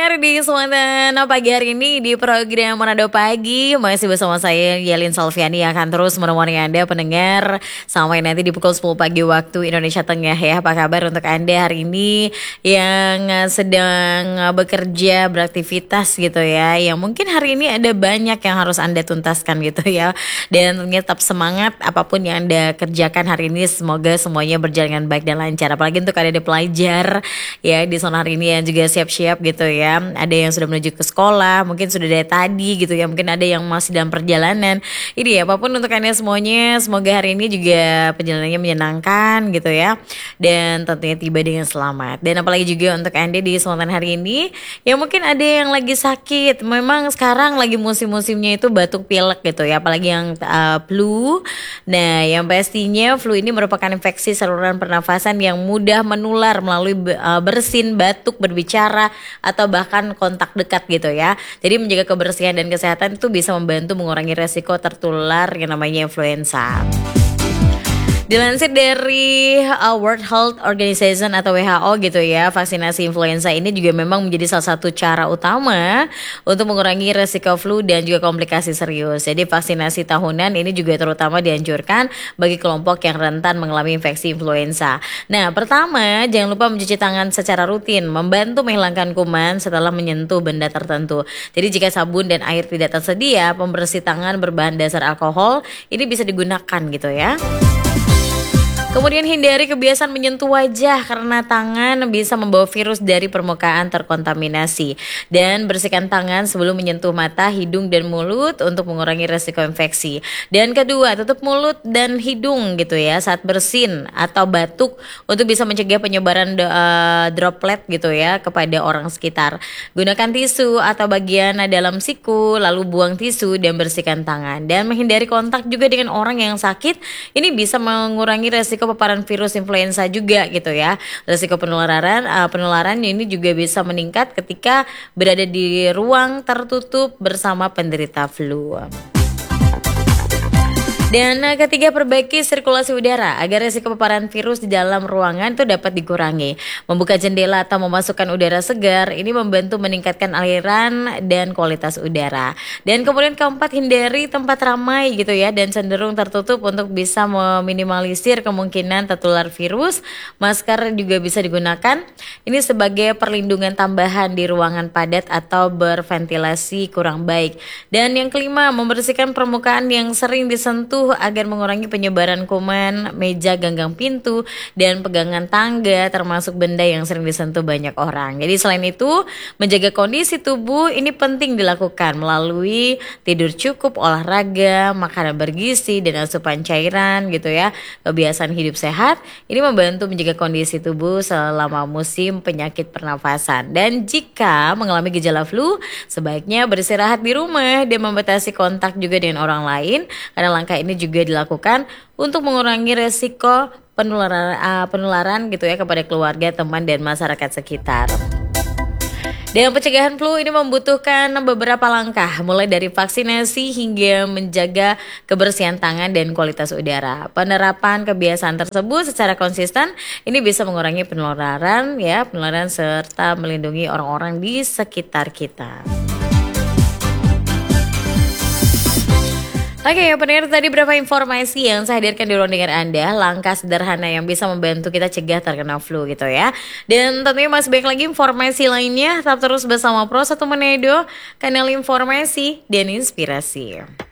pendengar di kesempatan pagi hari ini di program Manado Pagi masih bersama saya Yelin Salviani yang akan terus menemani Anda pendengar sampai nanti di pukul 10 pagi waktu Indonesia Tengah ya. Apa kabar untuk Anda hari ini yang sedang bekerja, beraktivitas gitu ya, yang mungkin hari ini ada banyak yang harus Anda tuntaskan gitu ya. Dan tentunya tetap semangat apapun yang Anda kerjakan hari ini, semoga semuanya berjalan dengan baik dan lancar. Apalagi untuk ada pelajar ya di zona hari ini yang juga siap-siap gitu ya. Ada yang sudah menuju ke sekolah, mungkin sudah dari tadi gitu ya. Mungkin ada yang masih dalam perjalanan. Ini ya, apapun untuk Anda semuanya, semoga hari ini juga perjalanannya menyenangkan gitu ya. Dan tentunya tiba dengan selamat. Dan apalagi juga untuk Anda di kesempatan hari ini yang mungkin ada yang lagi sakit. Memang sekarang lagi musim-musimnya itu batuk pilek gitu ya. Apalagi yang flu. Nah, yang pastinya flu ini merupakan infeksi saluran pernafasan yang mudah menular melalui bersin, batuk, berbicara, atau bahkan kontak dekat gitu ya. Jadi menjaga kebersihan dan kesehatan itu bisa membantu mengurangi resiko tertular yang namanya influenza. Dilansir dari World Health Organization atau WHO gitu ya, vaksinasi influenza ini juga memang menjadi salah satu cara utama untuk mengurangi resiko flu dan juga komplikasi serius. Jadi vaksinasi tahunan ini juga terutama dianjurkan bagi kelompok yang rentan mengalami infeksi influenza. Nah, pertama, jangan lupa mencuci tangan secara rutin, membantu menghilangkan kuman setelah menyentuh benda tertentu. Jadi jika sabun dan air tidak tersedia, pembersih tangan berbahan dasar alkohol ini bisa digunakan gitu ya. Kemudian hindari kebiasaan menyentuh wajah karena tangan bisa membawa virus dari permukaan terkontaminasi. Dan bersihkan tangan sebelum menyentuh mata, hidung, dan mulut untuk mengurangi resiko infeksi. Dan kedua, tutup mulut dan hidung gitu ya saat bersin atau batuk untuk bisa mencegah penyebaran droplet gitu ya kepada orang sekitar. Gunakan tisu atau bagian dalam siku, lalu buang tisu dan bersihkan tangan. Dan menghindari kontak juga dengan orang yang sakit, ini bisa mengurangi resiko paparan virus influenza juga gitu ya. Risiko penularan ini juga bisa meningkat ketika berada di ruang tertutup bersama penderita flu. Dan ketiga, perbaiki sirkulasi udara agar risiko paparan virus di dalam ruangan itu dapat dikurangi. Membuka jendela atau memasukkan udara segar ini membantu meningkatkan aliran dan kualitas udara. Dan kemudian keempat, hindari tempat ramai gitu ya dan cenderung tertutup untuk bisa meminimalisir kemungkinan tertular virus. Masker juga bisa digunakan. Ini sebagai perlindungan tambahan di ruangan padat atau berventilasi kurang baik. Dan yang kelima, membersihkan permukaan yang sering disentuh agar mengurangi penyebaran kuman, meja, ganggang pintu, dan pegangan tangga termasuk benda yang sering disentuh banyak orang. Jadi selain itu, menjaga kondisi tubuh ini penting dilakukan melalui tidur cukup, olahraga, makanan bergizi, dan asupan cairan gitu ya. Kebiasaan hidup sehat ini membantu menjaga kondisi tubuh selama musim penyakit pernafasan. Dan jika mengalami gejala flu, sebaiknya beristirahat di rumah dan membatasi kontak juga dengan orang lain karena langkah ini juga dilakukan untuk mengurangi resiko penularan gitu ya kepada keluarga, teman, dan masyarakat sekitar. Dan pencegahan flu ini membutuhkan beberapa langkah, mulai dari vaksinasi hingga menjaga kebersihan tangan dan kualitas udara. Penerapan kebiasaan tersebut secara konsisten ini bisa mengurangi penularan serta melindungi orang-orang di sekitar kita. Oke ya pendengar, tadi berapa informasi yang saya hadirkan di ruang dengar Anda, langkah sederhana yang bisa membantu kita cegah terkena flu gitu ya. Dan tentunya masih banyak lagi informasi lainnya, tetap terus bersama Pro 1 Manado, kanal informasi dan inspirasi.